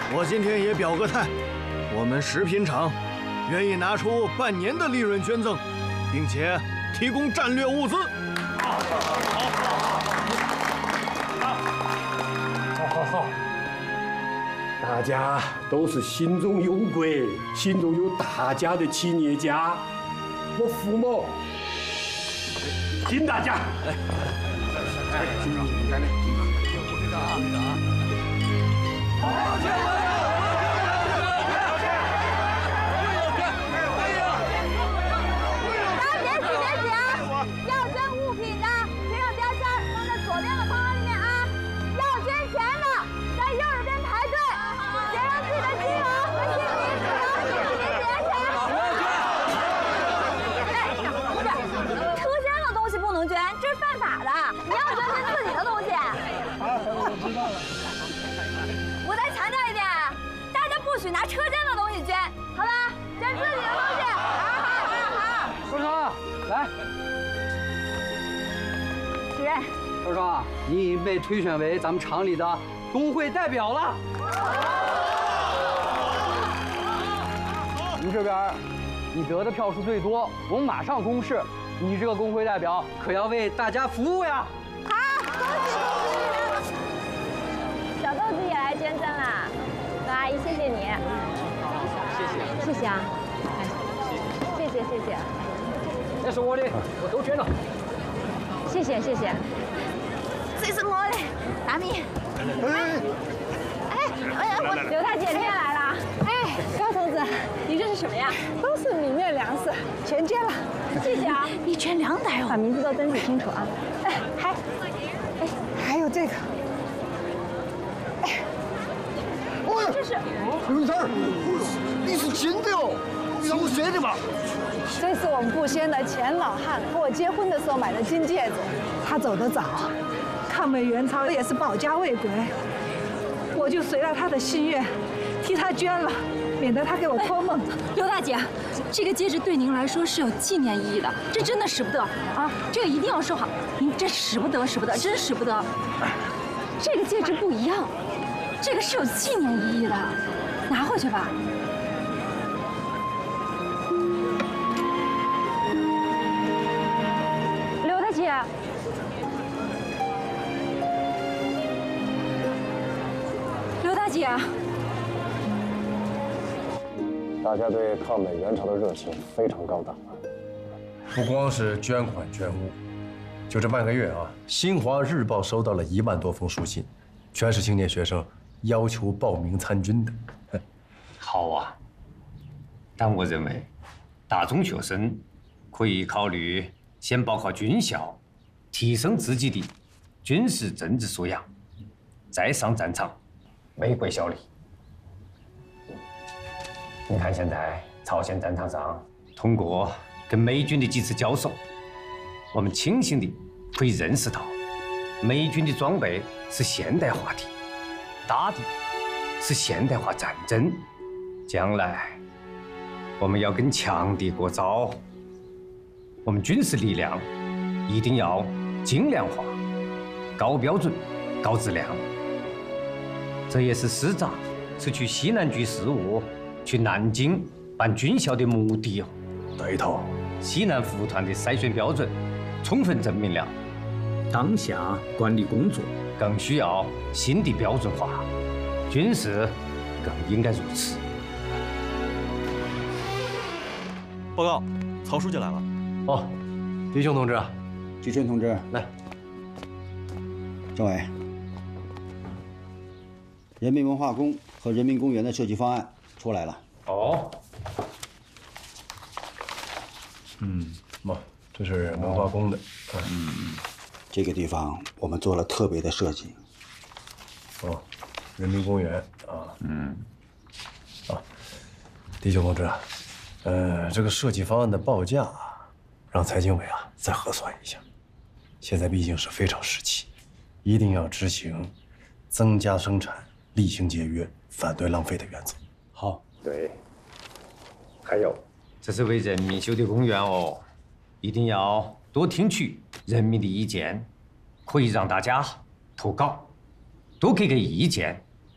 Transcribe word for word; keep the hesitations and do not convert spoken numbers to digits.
我今天也表个态，我们食品厂愿意拿出半年的利润捐赠，并且提供战略物资。好， 好，好，好。大家都是心中有鬼、心中有大家的企业家，我付某敬大家。来，来，敬上，来来，敬上，敬上啊！敬上啊！好，敬上！ 拿车间的东西捐，好吧？捐自己的东西。好，好，好，好。 周成，来。 主任。 周成，你已经被推选为咱们厂里的工会代表了。我们这边，你得的票数最多，我们马上公示，你这个工会代表可要为大家服务呀。 好，恭喜恭喜！小豆子也来捐赠啦。 阿姨，谢谢你。 谢谢， 谢谢啊。谢谢谢谢。 那是我的，我都捐了。 谢谢谢谢。这是我的，大米。哎哎我刘大姐你也来了。哎，高同志，你这是什么呀？ 都是米面粮食，全捐了。 谢谢啊， 一捐两百哦。 把名字都登记清楚啊。哎，还， 哎，还有这个。 这是刘三儿，你是真的哦？你让我谁的吧？ 这是我们布仙的钱老汉和我结婚的时候买的金戒指。他走得早，抗美援朝也是保家卫国，我就随了他的心愿，替他捐了，免得他给我托梦。 刘大姐，这个戒指对您来说是有纪念意义的，这真的使不得啊！这个一定要收好，您这使不得，使不得，真使不得。这个戒指不一样。 这个是有纪念意义的，拿回去吧。 刘大姐， 刘大姐， 大家对抗美援朝的热情非常高涨啊！ 不光是捐款捐物，就这半个月啊，新华日报收到了一万多封书信，全是青年学生。 要求报名参军的， 好啊。但我认为，大中学生可以考虑先报考军校，提升自己的军事政治素养，再上战场为国效力。你看，现在朝鲜战场上，通过跟美军的几次交手，我们清醒地可以认识到，美军的装备是现代化的。 打的是现代化战争，将来我们要跟强敌过招，我们军事力量一定要精良化、高标准、高质量。这也是师长辞去西南局事务去南京办军校的目的哦。 对头， 西南服务团的筛选标准充分证明了， 当下管理工作。 更需要新的标准化，军事更应该如此。 报告，曹书记来了。 哦，弟兄同志， 季春同志， 来。 政委，人民文化宫和人民公园的设计方案出来了。 哦。 嗯，嘛，这是文化宫的。 嗯。 这个地方我们做了特别的设计。 哦，人民公园啊， 嗯， 啊，弟兄同志，呃，这个设计方案的报价，让财经委啊再核算一下。现在毕竟是非常时期，一定要执行增加生产、厉行节约、反对浪费的原则。 好， 对。还有，这是为人民修的公园哦，一定要多听取 人民的意见，可以让大家投稿，多给给意见，